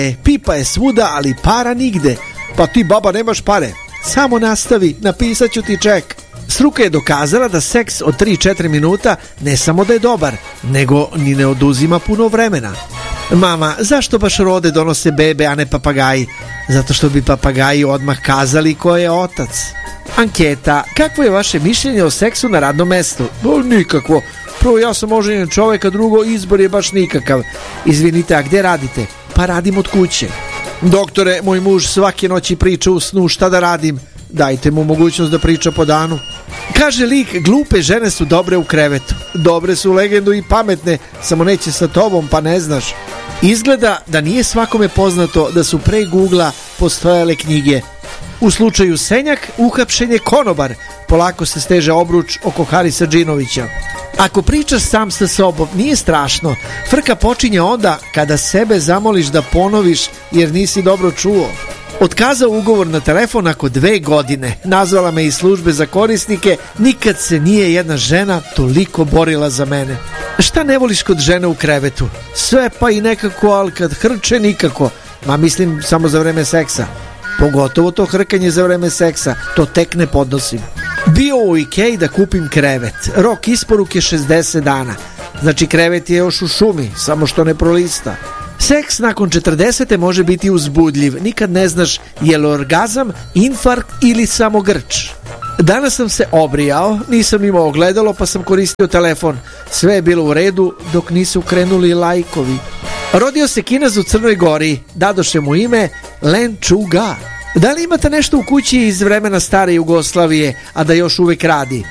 Pipa je svuda, ali para nigde. Pa ti, baba, nemaš pare. Samo nastavi, napisat ću ti ček. Struka je dokazala da seks od 3-4 minuta ne samo da je dobar, nego ni ne oduzima puno vremena. Mama, zašto baš rode donose bebe, a ne papagaji? Zato što bi papagaji odmah kazali ko je otac. Anketa, kakvo je vaše mišljenje o seksu na radnom mestu? Nikakvo. Prvo, ja sam oženjen čovjek, a drugo, izbor je baš nikakav. Izvinite, a gdje radite? Pa radim od kuće. Doktore, moj muž svake noći priča u snu, šta da radim? Dajte mu mogućnost da priča po danu. Kaže lik, glupe žene su dobre u krevetu. Dobre su u legendu i pametne, samo neće sa tobom, pa ne znaš. Izgleda da nije svakome poznato da su pre Googla postojale knjige. U slučaju Senjak, uhapšen je konobar. Polako se steže obruč oko Harisa Džinovića. Ako pričaš sam sa sobom, nije strašno. Frka počinje onda kada sebe zamoliš da ponoviš jer nisi dobro čuo. Otkazao ugovor na telefon nakon 2 godine. Nazvala me iz službe za korisnike. Nikad se nije jedna žena toliko borila za mene. Šta ne voliš kod žene u krevetu? Sve pa i nekako, ali kad hrče nikako. Ma mislim samo za vreme seksa. Pogotovo to hrkanje za vreme seksa. To tek ne podnosim. Bio u Ikei da kupim krevet. Rok isporuke 60 dana. Znači krevet je još u šumi, samo što ne prolista. Seks nakon 40. može biti uzbudljiv. Nikad ne znaš je li orgazam, infarkt ili samo grč. Danas sam se obrijao, nisam imao ogledalo pa sam koristio telefon. Sve je bilo u redu dok nisu krenuli lajkovi. Rodio se Kinez u Crnoj Gori. Dadoše mu ime Len Čuga. Da li imate nešto u kući iz vremena stare Jugoslavije, a da još uvek radi?